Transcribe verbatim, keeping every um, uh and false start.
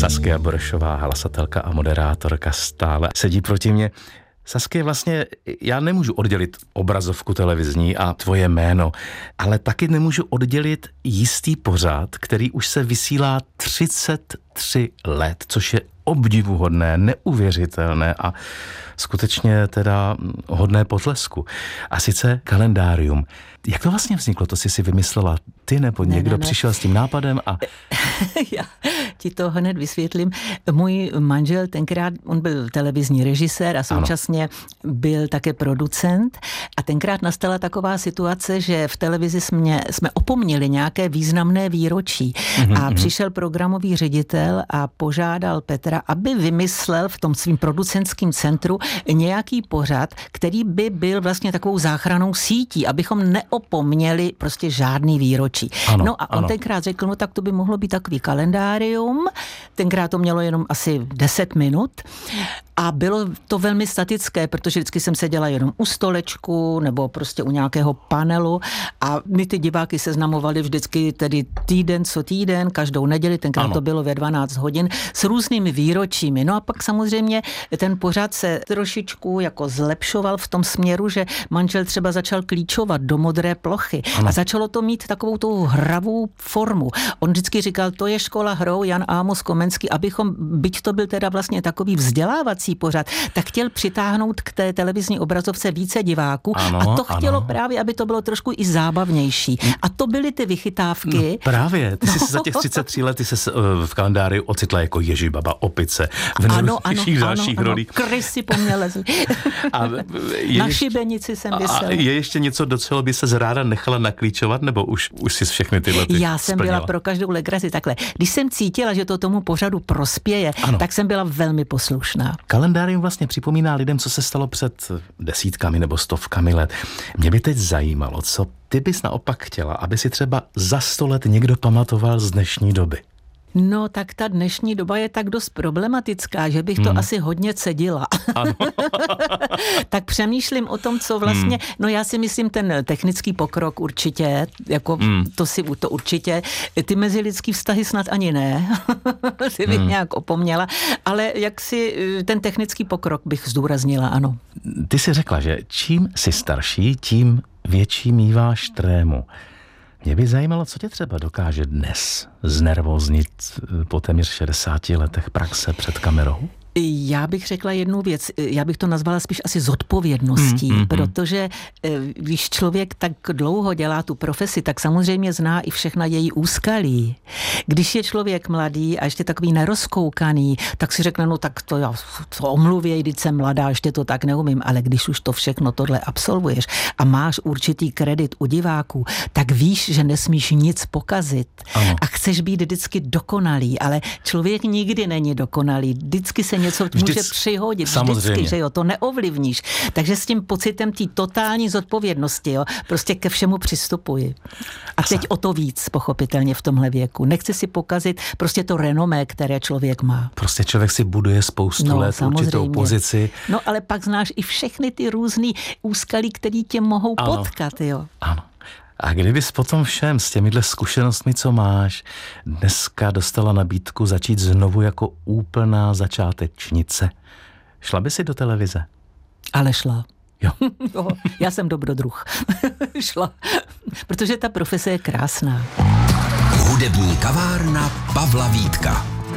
Saskia Burešová, hlasatelka a moderátorka, stále sedí proti mně. Saskia, vlastně já nemůžu oddělit obrazovku televizní a tvoje jméno, ale taky nemůžu oddělit jistý pořad, který už se vysílá třicet tři let, což je obdivuhodné, neuvěřitelné a skutečně teda hodné potlesku. A sice Kalendárium. Jak to vlastně vzniklo? To jsi si vymyslela ty nebo ne, někdo ne, ne. přišel s tím nápadem? A... Já ti to hned vysvětlím. Můj manžel tenkrát, on byl televizní režisér a současně ano. byl také producent a tenkrát nastala taková situace, že v televizi jsme, jsme opomněli nějaké významné výročí mm-hmm, a přišel programový ředitel a požádal Petra, aby vymyslel v tom svým producentském centru nějaký pořad, který by byl vlastně takovou záchrannou sítí, abychom neopomněli prostě žádný výročí. Ano, no a on ano. tenkrát řekl, no tak to by mohlo být takový kalendárium, tenkrát to mělo jenom asi deset minut a bylo to velmi statické, protože vždycky jsem seděla jenom u stolečku nebo prostě u nějakého panelu a my ty diváky seznamovali vždycky tedy týden co týden, každou neděli, tenkrát ano. to bylo ve dvanáct hodin, s různými výročími. No a pak samozřejmě ten pořad se trošičku jako zlepšoval v tom směru, že manžel třeba začal klíčovat do modré plochy ano. a začalo to mít takovou tou hravou formu. On vždycky říkal, to je škola hrou Jan Amos Komenský, abychom, byť to byl teda vlastně takový vzdělávací pořad, tak chtěl přitáhnout k té televizní obrazovce více diváků ano, a to chtělo ano. právě, aby to bylo trošku i zábavnější. A to byly ty vychytávky. No, právě, ty jsi no. za těch třicet tři let, ty jsi v kalendáři ocitla jako Ježibaba, opice, v nejrůznějších dalších rolích. Krysy po mně lezly. Na šibenici jsem vysela. A je ještě něco, do čeho by se ráda nechala naklíčovat, nebo už, už jsi všechny tyhle ty Já jsem splnila? Byla pro každou legraci takhle. Když jsem cítila, že to tomu pořadu prospěje, ano. tak jsem byla velmi poslušná. Kalendárium vlastně připomíná lidem, co se stalo před desítkami nebo stovkami let. Mě by teď zajímalo, co ty bys naopak chtěla, aby si třeba za sto let někdo pamatoval z dnešní doby. No, tak ta dnešní doba je tak dost problematická, že bych to hmm. asi hodně cedila. Ano. Tak přemýšlím o tom, co vlastně, hmm. no já si myslím ten technický pokrok určitě, jako hmm. to si to určitě, ty mezilidský vztahy snad ani ne, ty bych hmm. nějak opomněla, ale jak si ten technický pokrok bych zdůraznila, ano. Ty jsi řekla, že čím jsi starší, tím větší míváš trému. Mě by zajímalo, co tě třeba dokáže dnes znervoznit po téměř šedesáti letech praxe před kamerou? Já bych řekla jednu věc, já bych to nazvala spíš asi zodpovědností, mm, mm, protože když člověk tak dlouho dělá tu profesi, tak samozřejmě zná i všechna její úskalí. Když je člověk mladý a ještě takový nerozkoukaný, tak si řekne, no tak to já to omluvěj, když jsem mladá, ještě to tak neumím, ale když už to všechno tohle absolvuješ a máš určitý kredit u diváků, tak víš, že nesmíš nic pokazit ano. a chceš být vždycky dokonalý, ale člověk nikdy není dokonalý, vždycky se něco Vždyc, může přihodit, samozřejmě. Vždycky, že jo, to neovlivníš. Takže s tím pocitem té totální zodpovědnosti, jo, prostě ke všemu přistupuji. A teď o to víc, pochopitelně v tomhle věku. Nechci si pokazit prostě to renomé, které člověk má. Prostě člověk si buduje spoustu no, let samozřejmě. Určitou pozici. No, ale pak znáš i všechny ty různý úskalí, který tě mohou ano. potkat, jo. Ano. A kdybys potom všem s těmihle zkušenostmi, co máš, dneska dostala nabídku začít znovu jako úplná začátečnice, šla by si do televize? Ale šla. Jo. jo já jsem dobrodruh. šla. Protože ta profese je krásná. Hudební kavárna Pavla Vítka.